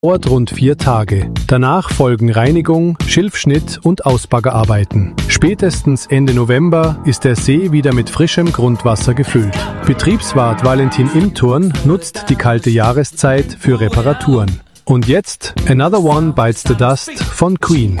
dauert rund 4 Tage. Danach folgen Reinigung, Schilfschnitt und Ausbaggerarbeiten. Spätestens Ende November ist der See wieder mit frischem Grundwasser gefüllt. Betriebswart Valentin Imturn nutzt die kalte Jahreszeit für Reparaturen. Und jetzt Another One Bites the Dust von Queen.